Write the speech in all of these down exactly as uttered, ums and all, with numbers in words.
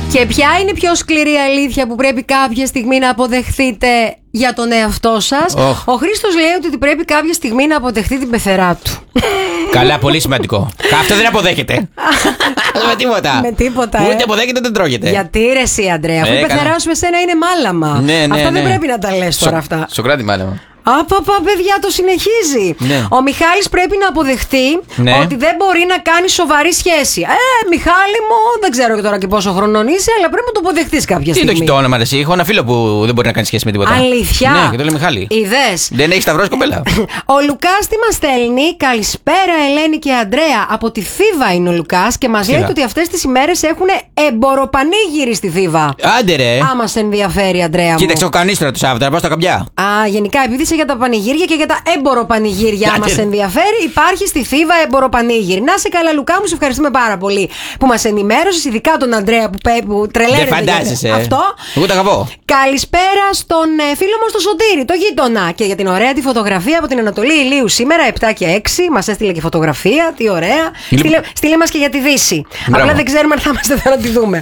Και ποια είναι η πιο σκληρή αλήθεια που πρέπει κάποια στιγμή να αποδεχθείτε για τον εαυτό σας? Oh. Ο Χρήστος λέει ότι πρέπει κάποια στιγμή να αποδεχτεί την πεθερά του. Καλά, πολύ σημαντικό. Αυτό δεν αποδέχεται. Με τίποτα. Με τίποτα. Ούτε ε. αποδέχεται, ούτε τρώγεται. Γιατί ρε εσύ, Αντρέα, αφού ε, η πεθερά σου με σένα είναι μάλαμα. Ναι, ναι, αυτά ναι. δεν πρέπει να τα λες τώρα αυτά. Σοκράτη μάλαμα. Απαπα, παιδιά, το συνεχίζει. Ναι. Ο Μιχάλης πρέπει να αποδεχτεί ναι. ότι δεν μπορεί να κάνει σοβαρή σχέση. Ε, Μιχάλη μου, δεν ξέρω και τώρα και πόσο χρονών είσαι, αλλά πρέπει να το αποδεχτείς κάποια στιγμή. Τι το έχει το όνομα, εσύ. Έχω ένα φίλο που δεν μπορεί να κάνει σχέση με τίποτα. Αλήθεια. Ναι, και το λέει Μιχάλη. Είδες. Δεν έχει σταυρός, κοπέλα. Ο Λουκάς τι μας στέλνει? Καλησπέρα, Ελένη και Αντρέα. Από τη Θήβα είναι ο Λουκάς και μας λέει ότι αυτές τις ημέρες έχουν εμποροπανήγυρη στη Θήβα. Άντε ρε. Άμα σε ενδιαφέρει, Αντρέα μου. Κοίταξε, ο κανίστρα του Σάββατο, να πάω στα καμπιά. Α, γενικά, επειδή είσαι για τα πανηγύρια και για τα εμποροπανηγύρια, άμα σε ενδιαφέρει, υπάρχει στη Θήβα εμποροπανήγυρη. Να σε καλά, Λουκά μου, σε ευχαριστούμε πάρα πολύ που μας ενημέρωσες, ειδικά τον Αντρέα που, που τρελαίνεται. Δεν φαντάζεσαι. Αυτό. Εγώ τα αγαπώ. Καλησπέρα στον ε, φίλο μας τον Σωτήρη, το γείτονα. Και για την ωραία τη φωτογραφία από την Ανατολή Ηλίου σήμερα, επτά και έξι. Μας έστειλε και φωτογραφία. Τι ωραία. Στείλε, στείλε μας και για τη Δύση. Μπράβο. Απλά δεν ξέρουμε αν θα είμαστε εδώ να τη δούμε.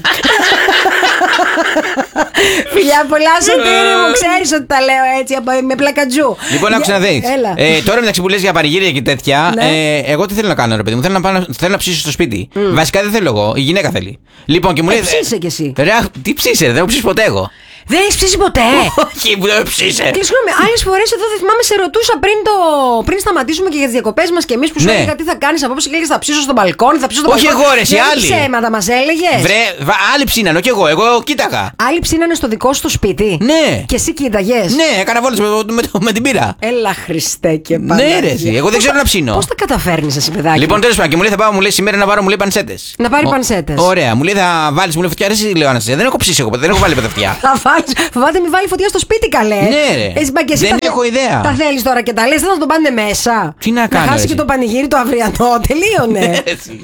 Φιλιά πολλά, Σωτήρη μου, ξέρεις ότι τα λέω έτσι με πλακατζού. Λοιπόν, άκουσα να δεις. Ε, τώρα μεταξύ που λες για πανηγύρια και τέτοια, ναι. ε, εγώ τι θέλω να κάνω, ρε παιδί μου? Θέλω να, πάω, θέλω να ψήσω στο σπίτι. Mm. Βασικά δεν θέλω εγώ, η γυναίκα θέλει. Λοιπόν, και μου λέει. Ε, ψήσε κι εσύ. Ρε, τι ψήσε, δεν έχω ψήσει ποτέ εγώ. Δεν έχεις ψήσει ποτέ? Όχι, που δεν ψήσε. Και συγγνώμη, άλλες φορές εδώ δεν θυμάμαι, σε ρωτούσα πριν, το... πριν σταματήσουμε και για τις διακοπές μας και εμείς που σου ναι. έλεγα τι θα κάνεις απόψε και έλεγες θα ψήσω στο μπαλκόνι, θα ψήσω στο όχι μπαλκόνι. Όχι εγώ, ρε, εσύ άλλοι. Ψέματα μας έλεγες. Βρε, άλλοι ψήνανε, όχι εγώ, εγώ κοίταγα. Άλλοι ψήνανε στο δικό σου το σπίτι. Ναι. Και εσύ κοίταγες. Ναι, έκανα βόλες με, με, με, με την πύρα. Έλα Χριστέ και πάντα. Ναι, ρε, εσύ, εγώ δεν ξέρω να ψήνω. Πώς τα καταφέρνεις εσύ, παιδάκι? Λοιπόν, τέλος πάντων, και μου λέει θα πάω, μου λέει σήμερα να πάρω, μου λέει πανσέτες. Να πάρει πανσέτες. Ωραία, μου λέει θα βάλεις, μου λέει φωτιά, ρε, λέω Αναστασία, δεν έχω ψήσει εγώ, δεν έχω βάλει πεταυτιά. Θα βάλεις, φοβάται μη βάλει φωτιά στο σπίτι, καλέ. Ναι, ρε. Εσύ, μα, και εσύ δεν τα, έχω ιδέα. Τα θέλεις τώρα και τα λες, δεν θα τον πάνε μέσα. Τι να κάνω? Να χάσει και το πανηγύρι το αυριανό, τελείωνε.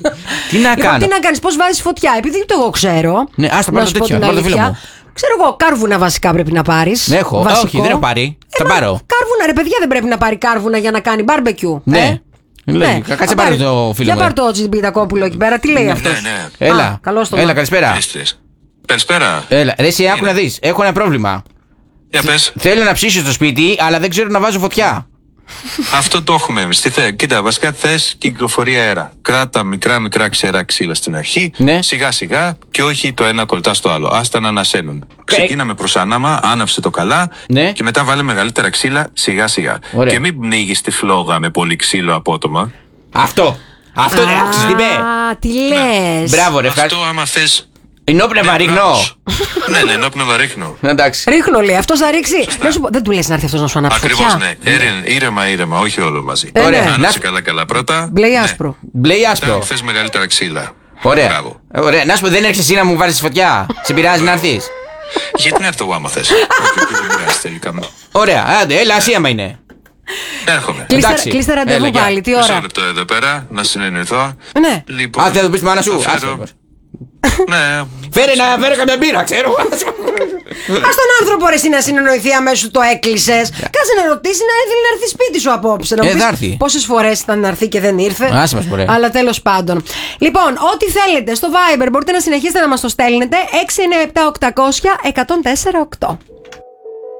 Τι να κάνω? Τι να κάνεις, πώς βάζεις φωτιά? Επειδή το εγώ ξέρω. Ναι, άστα πάρω το τέτοιο, πάρω το φίλο μου. Ξέρω εγώ, κάρβουνα βασικά πρέπει να πάρεις. Ναι, έχω. Βασικό. Όχι, δεν έχω πάρει. Θα πάρω. Κάρβουνα, ρε παιδιά, δεν πρέπει να πάρει κάρβουνα για να κάνει μπάρμπεκιου. Ναι. Ναι, κάτσε πάρε το φίλο μου. Για πάρ' το Τζιμπιτακόπουλο εκεί πέρα, τι λέει αυτός? Έλα, έλα, καλησπέρα. Καλησπέρα. Έλα, ρε εσύ, άκου να δεις, έχω ένα πρόβλημα. Για πες. Θέλω να ψήσω στο σπίτι, αλλά δεν ξέρω να βάζω φωτιά. Αυτό το έχουμε εμείς. Τι θε, κοίτα, βασικά θες κυκλοφορία αέρα. Κράτα μικρά μικρά ξερά ξύλα στην αρχή, ναι. Σιγά σιγά και όχι το ένα κολλητά στο άλλο. Άστα να ανασένουν. Ξεκίναμε προς άναμα, άναυσε το καλά, ναι. Και μετά βάλε μεγαλύτερα ξύλα σιγά σιγά. Ωραία. Και μην πνίγεις τη φλόγα με πολύ ξύλο απότομα. Αυτό. Αυτό δεν άκουσες τι είπε. Α, τι λες. Μπράβο, ρε, αυτό άμα θες. Ενόπνευμα ρίχνω. Ναι, ναι, ενόπνευμα ρίχνω. Εντάξει. Ρίχνω, λέει. Αυτό θα ρίξει. Δεν, σου... δεν του λες να έρθει αυτό να σου ανάψει. Ακριβώς, ναι. Ήρεμα, ήρεμα, όχι όλο μαζί. Ε, ωραία. Ναι. Άναψε καλά, καλά πρώτα. Μπλε ή άσπρο. Μπλε ή άσπρο. Θες μεγαλύτερα ξύλα. Ωραία. Ωραία. Να σου πω, δεν έρχεσαι εσύ να μου βάλεις φωτιά. Σε πειράζει να έρθεις? Γιατί να έρθω εγώ άμα θες. Ωραία. Άντε, έλα, εσύ άμα είναι. Έρχομαι. Κλείστε ραντεβού πάλι, τι ώρα? Μισό λεπτό εδώ πέρα, να συνεννοηθώ. Ναι. Λοιπόν, α, θα το πεις τη μάνα σου. Ναι. Φέρε να φέρε καμιά μπύρα, ξέρω. Ας τον άνθρωπο ρε εσύ να συνεννοηθεί αμέσως, το έκλεισες. Κάτσε να ρωτήσει να ήθελε να έρθει σπίτι σου απόψε. Ε, θα έρθει. Πόσες φορές ήταν να έρθει και δεν ήρθε. Άσε μας, μπορεί. Αλλά τέλος πάντων. Λοιπόν, ό,τι θέλετε στο Viber μπορείτε να συνεχίσετε να μας το στέλνετε. έξι εννιά επτά οκτακόσια εκατόν τέσσερα οκτώ.